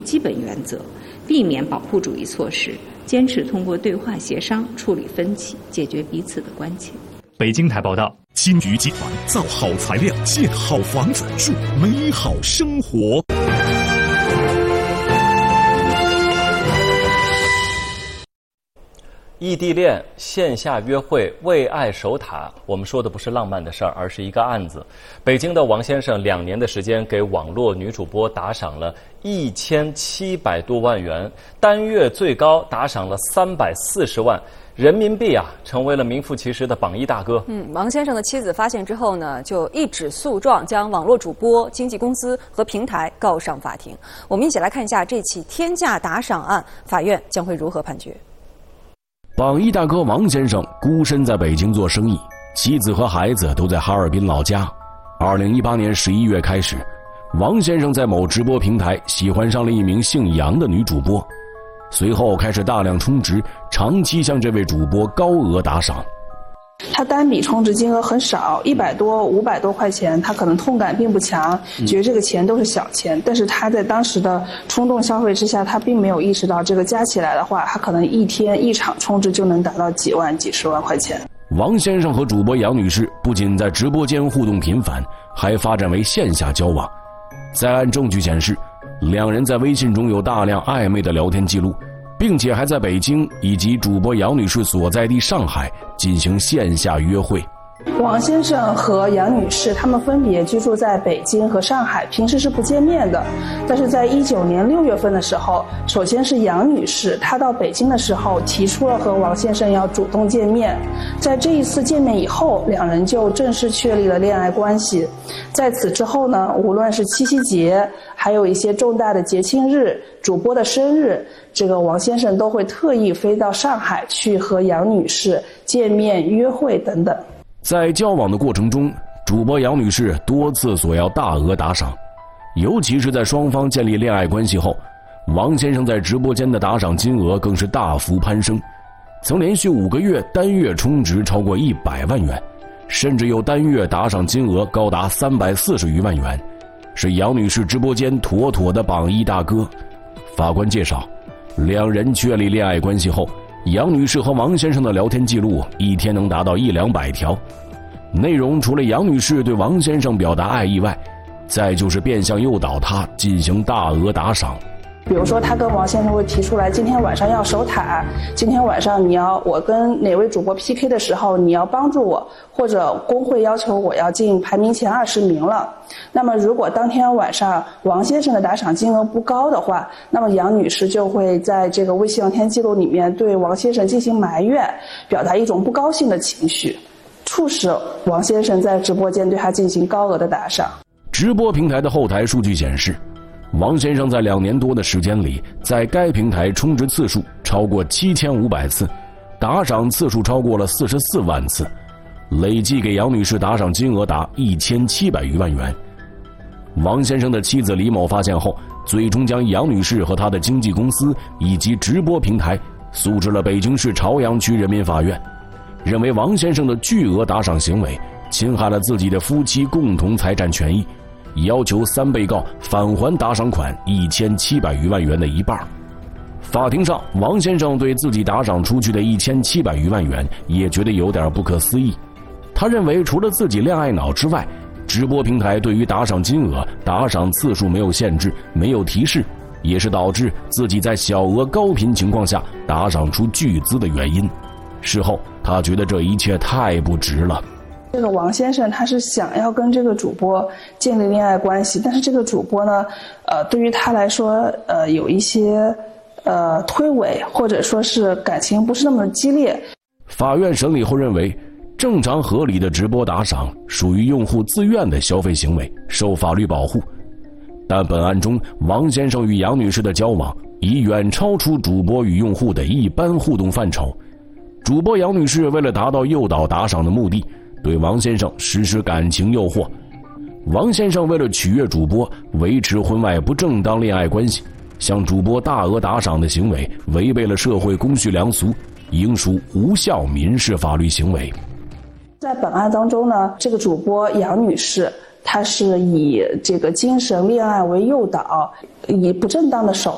基本原则，避免保护主义措施，坚持通过对话协商处理分歧，解决彼此的关切。 北京台报道，金鱼集团造好材料，建好房子，树美好生活。 异地恋、线下约会、为爱守塔，我们说的不是浪漫的事儿，而是一个案子。北京的王先生2年的时间给网络女主播打赏了1700多万元，单月最高打赏了340万人民币啊，成为了名副其实的榜一大哥。 王先生的妻子发现之后呢，就一纸诉状将网络主播、经纪公司和平台告上法庭。我们一起来看一下这起天价打赏案，法院将会如何判决。 榜一大哥王先生孤身在北京做生意，妻子和孩子都在哈尔滨老家。2018年11月开始，王先生在某直播平台喜欢上了一名姓杨的女主播，随后开始大量充值，长期向这位主播高额打赏。 他单笔充值金额很少，100多、500多块钱，他可能痛感并不强，觉得这个钱都是小钱。但是他在当时的冲动消费之下，他并没有意识到这个加起来的话，他可能一天一场充值就能达到几万、几十万块钱。 王先生和主播杨女士不仅在直播间互动频繁，还发展为线下交往。在案证据显示，两人在微信中有大量暧昧的聊天记录，并且还在北京以及主播杨女士所在地上海进行线下约会。 王先生和杨女士他们分别居住在北京和上海，平时是不见面的。但是在19年6月份的时候，首先是杨女士，她到北京的时候提出了和王先生要主动见面。在这一次见面以后，两人就正式确立了恋爱关系。在此之后呢，无论是七夕节，还有一些重大的节庆日、主播的生日，这个王先生都会特意飞到上海去和杨女士见面、约会等等。 在交往的过程中，主播杨女士多次索要大额打赏，尤其是在双方建立恋爱关系后，王先生在直播间的打赏金额更是大幅攀升，曾连续5个月单月充值超过100万元，甚至有单月打赏金额高达340余万元，是杨女士直播间妥妥的榜一大哥。法官介绍，两人确立恋爱关系后，杨女士和王先生的聊天记录一天能达到100-200条，内容除了杨女士对王先生表达爱意外，再就是变相诱导他进行大额打赏。 比如说他跟王先生会提出来，今天晚上要守塔，今天晚上我跟哪位主播 PK 的时候你要帮助我，或者工会要求我要进排名前20名了。那么如果当天晚上王先生的打赏金额不高的话，那么杨女士就会在这个微信聊天记录里面对王先生进行埋怨，表达一种不高兴的情绪，促使王先生在直播间对他进行高额的打赏。 直播平台的后台数据显示，王先生在2年多的时间里，在该平台充值次数超过7500次，打赏次数超过了44万次，累计给杨女士打赏金额达1700余万元。王先生的妻子李某发现后，最终将杨女士和她的经纪公司以及直播平台诉至了北京市朝阳区人民法院，认为王先生的巨额打赏行为侵害了自己的夫妻共同财产权益，要求3被告返还打赏款1700余万元的一半。法庭上，王先生对自己打赏出去的1700余万元也觉得有点不可思议。他认为除了自己恋爱脑之外，直播平台对于打赏金额、打赏次数没有限制，没有提示，也是导致自己在小额高频情况下打赏出巨资的原因。事后他觉得这一切太不值了。 这个王先生他是想要跟这个主播建立恋爱关系，但是这个主播呢，对于他来说，有一些推诿，或者说是感情不是那么激烈。 法院审理后认为，正常合理的直播打赏属于用户自愿的消费行为，受法律保护。但本案中，王先生与杨女士的交往已远超出主播与用户的一般互动范畴。主播杨女士为了达到诱导打赏的目的，对王先生实施感情诱惑。王先生为了取悦主播，维持婚外不正当恋爱关系，向主播大额打赏的行为违背了社会公序良俗，应属无效民事法律行为。 在本案当中呢，这个主播杨女士，她是以这个精神恋爱为诱导，以不正当的手